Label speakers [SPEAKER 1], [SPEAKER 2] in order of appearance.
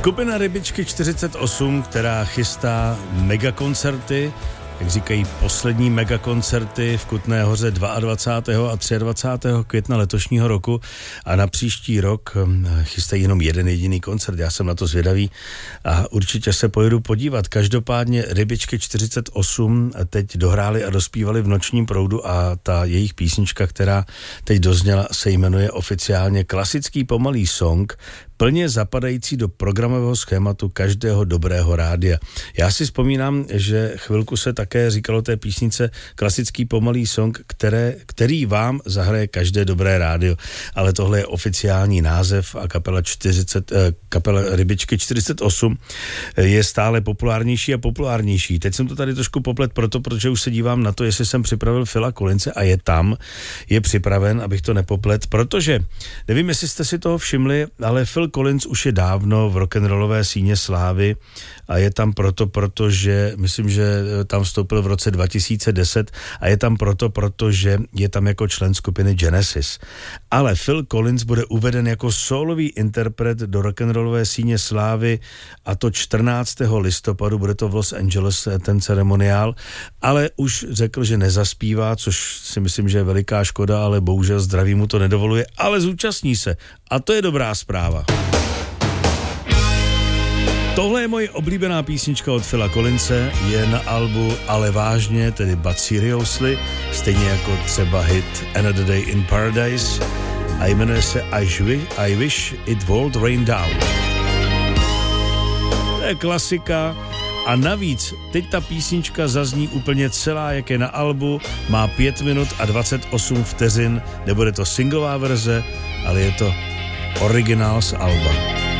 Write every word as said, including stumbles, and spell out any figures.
[SPEAKER 1] Skupina Rybičky čtyřicet osm, která chystá megakoncerty, jak říkají poslední megakoncerty v Kutné Hoře dvacátého druhého a dvacátého třetího května letošního roku a na příští rok chystají jenom jeden jediný koncert. Já jsem na to zvědavý a určitě se pojedu podívat. Každopádně Rybičky čtyřicet osm teď dohráli a dospívali v Nočním proudu a ta jejich písnička, která teď dozněla, se jmenuje oficiálně Klasický pomalý song, plně zapadající do programového schématu každého dobrého rádia. Já si vzpomínám, že chvilku se také říkalo té písnice Klasický pomalý song, které, který vám zahraje každé dobré rádio. Ale tohle je oficiální název a kapela, čtyřicet, eh, kapela Rybičky čtyřicet osm je stále populárnější a populárnější. Teď jsem to tady trošku poplet proto, protože už se dívám na to, jestli jsem připravil Phila Collinse a je tam, je připraven, abych to nepoplet, protože nevím, jestli jste si toho všimli, ale Phil Collins už je dávno v rock'n'rollové síně slávy a je tam proto, protože myslím, že tam vstoupil v roce dva tisíce deset a je tam proto, protože je tam jako člen skupiny Genesis. Ale Phil Collins bude uveden jako sólový interpret do rock'n'rollové síně slávy a to čtrnáctého listopadu, bude to v Los Angeles ten ceremoniál, ale už řekl, že nezaspívá, což si myslím, že je veliká škoda, ale bohužel zdraví mu to nedovoluje, ale zúčastní se a to je dobrá zpráva. Tohle je moje oblíbená písnička od Phila Collinse, je na albu Ale vážně, tedy But Seriously, stejně jako třeba hit Another Day in Paradise a jmenuje se I, I Wish It Would Rain Down. To je klasika a navíc teď ta písnička zazní úplně celá, jak je na albu, má pět minut a dvacet osm vteřin, nebude to singlová verze, ale je to originál z alba.